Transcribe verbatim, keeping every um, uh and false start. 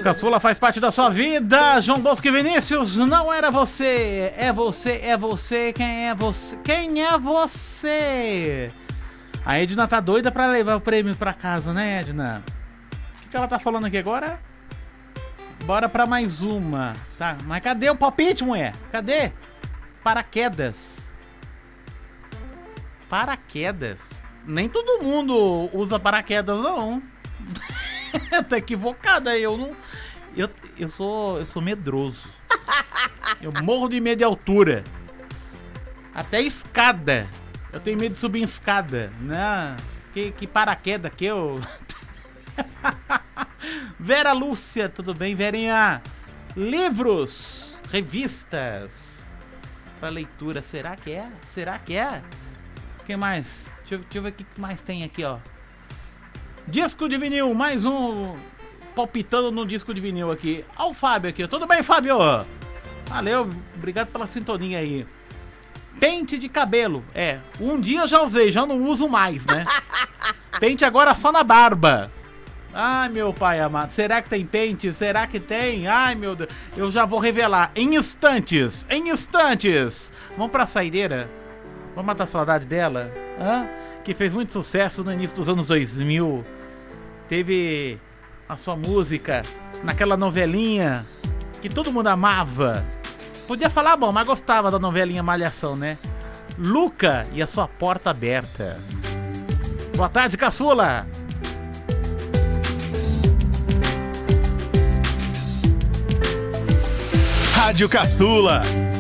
Caçula faz parte da sua vida. João Bosco e Vinícius, não era você. É você, é você. Quem é você? Quem é você? A Edna tá doida pra levar o prêmio pra casa, né, Edna? O que, que ela tá falando aqui agora? Bora pra mais uma. Tá, mas cadê o palpite, mulher? Cadê? Paraquedas. Paraquedas. Nem todo mundo usa paraquedas, não. Tá equivocada, eu não. Eu, eu sou. Eu sou medroso. Eu morro de medo de altura. Até escada. Eu tenho medo de subir em escada, né? Que, que paraquedas que eu. Vera Lúcia, tudo bem, Verinha? Livros, revistas para leitura, será que é? Será que é? O que mais? Deixa eu, deixa eu ver o que mais tem aqui, ó. Disco de vinil, mais um palpitando no disco de vinil aqui. Ó o Fábio aqui, tudo bem, Fábio? Valeu, obrigado pela sintonia aí. Pente de cabelo, é, um dia eu já usei, já não uso mais, né? Pente agora só na barba. Ai, meu pai amado, será que tem pente? Será que tem? Ai, meu Deus, eu já vou revelar em instantes, em instantes. Vamos pra saideira? Vamos matar a saudade dela? Hã? Que fez muito sucesso no início dos anos dois mil. Teve a sua música naquela novelinha que todo mundo amava. Podia falar bom, mas gostava da novelinha Malhação, né? Luca e a sua porta aberta. Boa tarde, Caçula. Rádio Caçula,